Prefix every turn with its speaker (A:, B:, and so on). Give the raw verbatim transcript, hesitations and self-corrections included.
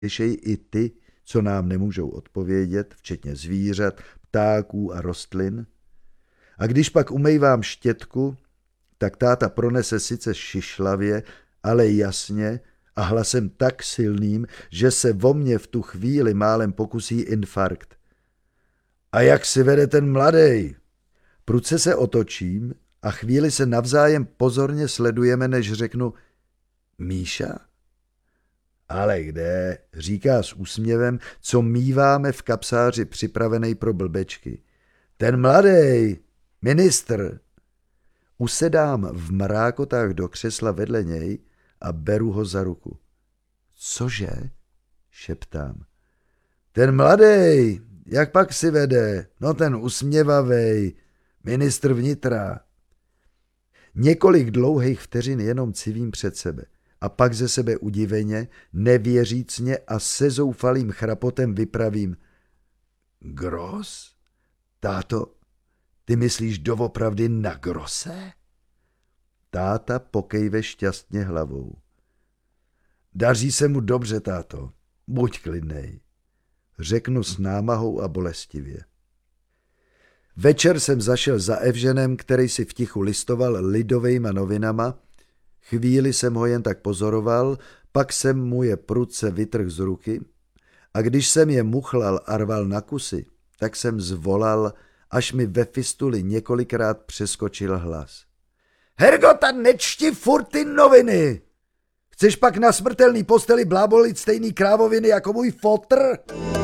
A: slyšej i ty, co nám nemůžou odpovědět, včetně zvířat, ptáků a rostlin. A když pak umývám štětku, tak táta pronese sice šišlavě, ale jasně a hlasem tak silným, že se vo mně v tu chvíli málem pokusí infarkt. A jak si vede ten mladej? Prudce se otočím a chvíli se navzájem pozorně sledujeme, než řeknu Míša? Ale kde, říká s úsměvem, co míváme v kapsáři připravenej pro blbečky. Ten mladej, ministr. Usedám v mrákotách do křesla vedle něj a beru ho za ruku. Cože? Šeptám. Ten mladej, jak pak si vede? No ten usměvavej, ministr vnitra. Několik dlouhých vteřin jenom civím před sebe a pak ze sebe udiveně, nevěřícně a se zoufalým chrapotem vypravím. Gros? Táto, ty myslíš doopravdy na Grose? Táta pokejve šťastně hlavou. Daří se mu dobře, táto, buď klidnej, řeknu s námahou a bolestivě. Večer jsem zašel za Evženem, který si v tichu listoval lidovejma novinama. Chvíli jsem ho jen tak pozoroval, pak jsem mu je prudce vytrhl z ruky a když jsem je muchlal a rval na kusy, tak jsem zvolal, až mi ve fistuli několikrát přeskočil hlas. Hergota, nečti furt ty noviny! Chceš pak na smrtelný posteli blábolit stejný krávoviny jako můj fotr?